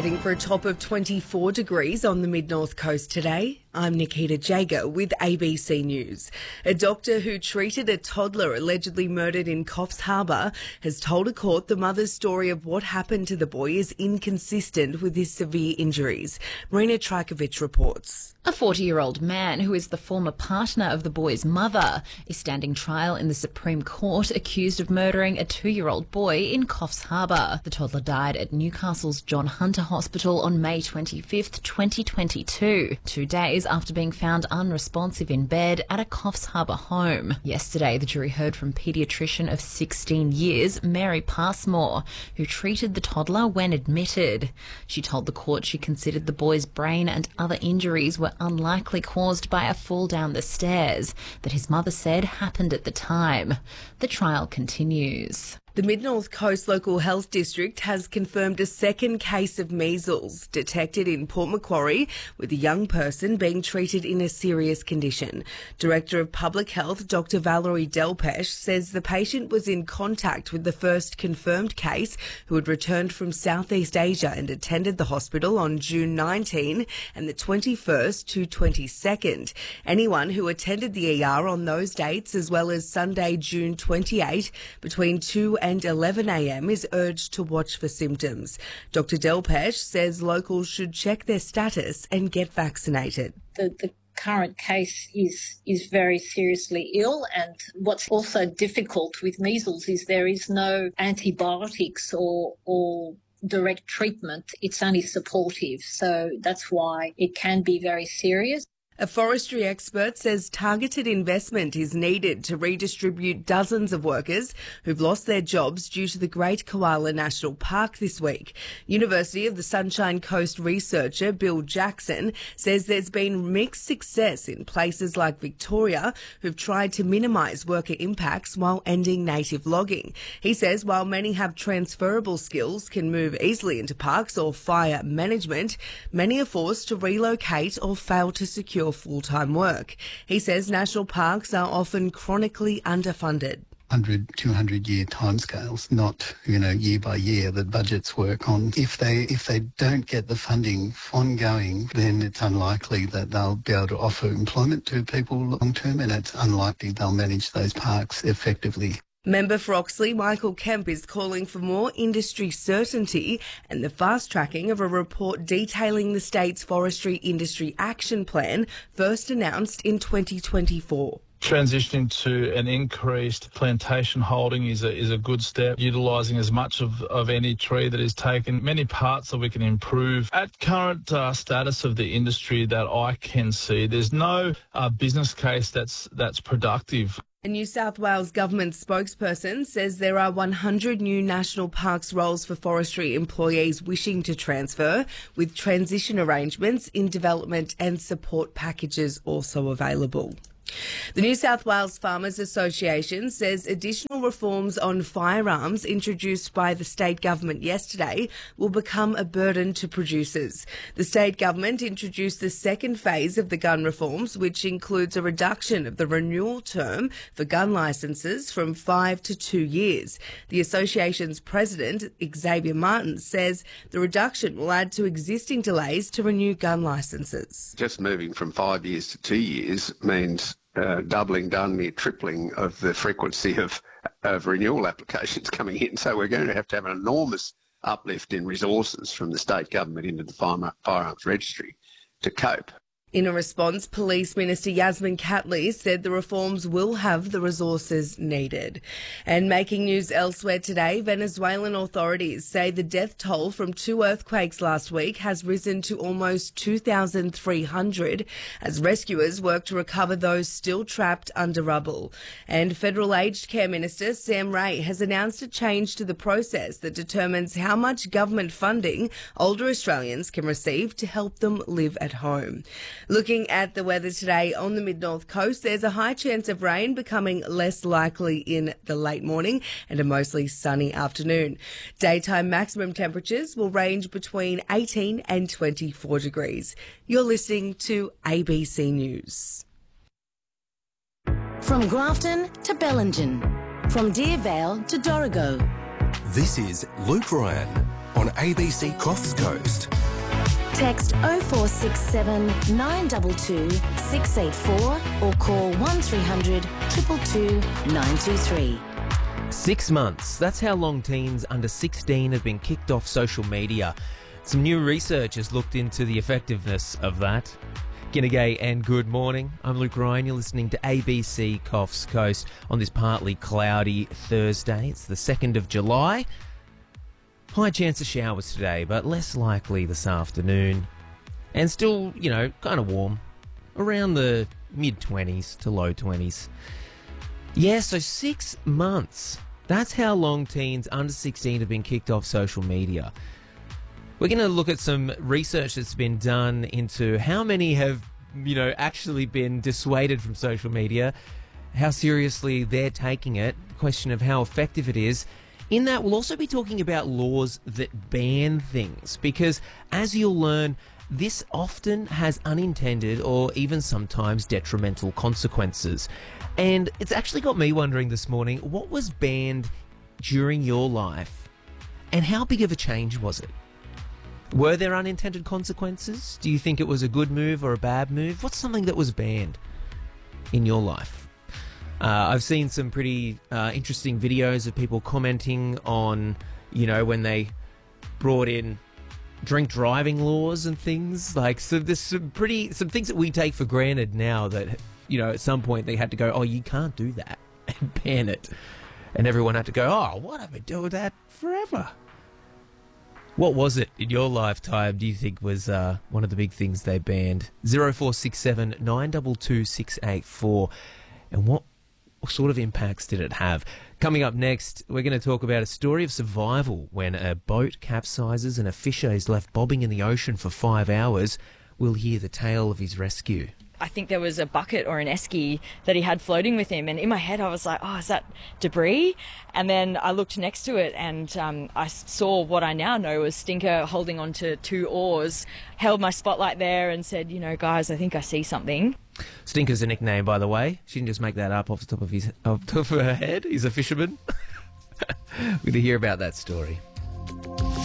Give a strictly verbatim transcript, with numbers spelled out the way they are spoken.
heading for a top of twenty-four degrees on the mid-north coast today. I'm Nikita Jager with A B C News. A doctor who treated a toddler allegedly murdered in Coffs Harbour has told a court the mother's story of what happened to the boy is inconsistent with his severe injuries. Marina Trajkovic reports. A forty-year-old man who is the former partner of the boy's mother is standing trial in the Supreme Court accused of murdering a two-year-old boy in Coffs Harbour. The toddler died at Newcastle's John Hunter Hospital on May twenty-fifth, twenty twenty-two, two days after being found unresponsive in bed at a Coffs Harbour home. Yesterday, the jury heard from paediatrician of sixteen years, Mary Passmore, who treated the toddler when admitted. She told the court she considered the boy's brain and other injuries were unlikely caused by a fall down the stairs that his mother said happened at the time. The trial continues. The Mid-North Coast Local Health District has confirmed a second case of measles detected in Port Macquarie, with a young person being treated in a serious condition. Director of Public Health, Doctor Valerie Delpesh, says the patient was in contact with the first confirmed case, who had returned from Southeast Asia and attended the hospital on June nineteenth and the twenty-first to twenty-second. Anyone who attended the E R on those dates, as well as Sunday, June twenty-eighth, between two and eleven a m is urged to watch for symptoms. Doctor Delpesh says locals should check their status and get vaccinated. The, the current case is is very seriously ill, and what's also difficult with measles is there is no antibiotics or or direct treatment. It's only supportive, so that's why it can be very serious. A forestry expert says targeted investment is needed to redistribute dozens of workers who've lost their jobs due to the Great Koala National Park this week. University of the Sunshine Coast researcher Bill Jackson says there's been mixed success in places like Victoria who've tried to minimise worker impacts while ending native logging. He says while many have transferable skills, can move easily into parks or fire management, many are forced to relocate or fail to secure full-time work. He says national parks are often chronically underfunded. one hundred, two hundred year timescales, not, you know, year by year that budgets work on. If they if they don't get the funding ongoing, then it's unlikely that they'll be able to offer employment to people long term, and it's unlikely they'll manage those parks effectively. Member for Oxley, Michael Kemp, is calling for more industry certainty and the fast-tracking of a report detailing the state's forestry industry action plan, first announced in twenty twenty-four. Transitioning to an increased plantation holding is a is a good step, utilising as much of, of any tree that is taken. Many parts that we can improve. At current uh, status of the industry that I can see, there's no uh, business case that's that's productive. A New South Wales government spokesperson says there are one hundred new National Parks roles for forestry employees wishing to transfer, with transition arrangements in development and support packages also available. The New South Wales Farmers Association says additional reforms on firearms introduced by the state government yesterday will become a burden to producers. The state government introduced the second phase of the gun reforms, which includes a reduction of the renewal term for gun licences from five to two years. The association's president, Xavier Martin, says the reduction will add to existing delays to renew gun licences. Just moving from five years to two years means Uh, doubling, done near tripling of the frequency of, of renewal applications coming in. So we're going to have to have an enormous uplift in resources from the state government into the fire, firearms registry to cope. In a response, Police Minister Yasmin Catley said the reforms will have the resources needed. And making news elsewhere today, Venezuelan authorities say the death toll from two earthquakes last week has risen to almost two thousand three hundred as rescuers work to recover those still trapped under rubble. And Federal Aged Care Minister Sam Ray has announced a change to the process that determines how much government funding older Australians can receive to help them live at home. Looking at the weather today on the mid-north coast, there's a high chance of rain becoming less likely in the late morning and a mostly sunny afternoon. Daytime maximum temperatures will range between eighteen and twenty-four degrees. You're listening to A B C News. From Grafton to Bellingen, from Deervale to Dorrigo. This is Luke Ryan on A B C Coffs Coast. Text oh four six seven, nine two two, six eight four or call one three hundred, two two two, nine two three. Six months. That's how long teens under sixteen have been kicked off social media. Some new research has looked into the effectiveness of that. G'day and good morning. I'm Luke Ryan. You're listening to A B C Coffs Coast on this partly cloudy Thursday. It's the second of July. High chance of showers today, but less likely this afternoon. And still, you know, kind of warm. Around the mid-twenties to low twenties. Yeah, so six months. That's how long teens under sixteen have been kicked off social media. We're going to look at some research that's been done into how many have, you know, actually been dissuaded from social media, how seriously they're taking it, question of how effective it is. In that, we'll also be talking about laws that ban things, because as you'll learn, this often has unintended or even sometimes detrimental consequences. And it's actually got me wondering this morning, what was banned during your life and how big of a change was it? Were there unintended consequences? Do you think it was a good move or a bad move? What's something that was banned in your life? Uh, I've seen some pretty uh, interesting videos of people commenting on, you know, when they brought in drink driving laws and things. Like, so there's some pretty, some things that we take for granted now that, you know, at some point they had to go, oh, you can't do that, and ban it. And everyone had to go, oh, what, I've been doing that forever. What was it in your lifetime do you think was uh, one of the big things they banned? zero four six seven, nine two two, six eight four. And what sort of impacts did it have? Coming up next, we're going to talk about a story of survival when a boat capsizes and a fisher is left bobbing in the ocean for five hours. We'll hear the tale of his rescue. I think there was a bucket or an esky that he had floating with him, and in my head I was like, oh, is that debris? And then I looked next to it and um, I saw what I now know was Stinker holding onto two oars, held my spotlight there and said, you know, guys, I think I see something. Stinker's a nickname, by the way. She didn't just make that up off the top of his off the top of her head. He's a fisherman. We're going to hear about that story.